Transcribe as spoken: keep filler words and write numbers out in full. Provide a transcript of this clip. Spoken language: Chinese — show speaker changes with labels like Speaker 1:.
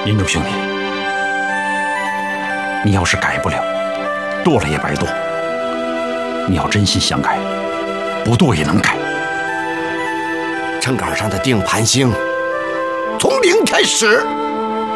Speaker 1: 林中兄弟，你要是改不了，剁了也白剁。你要真心想改，不剁也能改。
Speaker 2: 秤杆上的定盘星，从零开始。